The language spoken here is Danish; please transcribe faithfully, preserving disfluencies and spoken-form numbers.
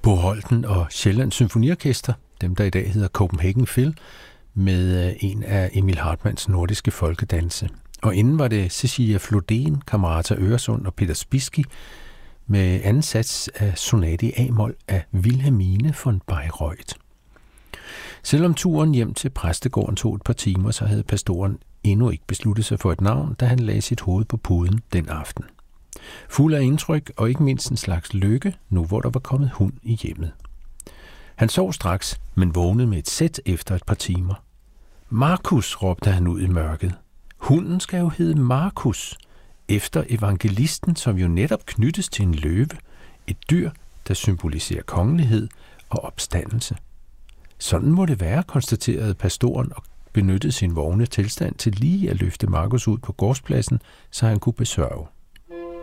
Bo Holten og Sjællands Symfoniorkester, dem der i dag hedder Copenhagen Phil, med en af Emil Hartmanns nordiske folkedanse. Og inden var det Cecilia Flodén, Camerata Øresund og Peter Spiski med anden sats af sonate i A-mol af Wilhelmine von Bayreuth. Selvom turen hjem til præstegården tog et par timer, så havde pastoren endnu ikke besluttet sig for et navn, da han lagde sit hoved på puden den aften. Fuld af indtryk og ikke mindst en slags lykke, nu hvor der var kommet hund i hjemmet. Han sov straks, men vågnede med et sæt efter et par timer. Markus, råbte han ud i mørket. Hunden skal jo hedde Markus, efter evangelisten, som jo netop knyttes til en løve, et dyr, der symboliserer kongelighed og opstandelse. Sådan må det være, konstaterede pastoren og benyttede sin vågne tilstand til lige at løfte Markus ud på gårdspladsen, så han kunne besørge.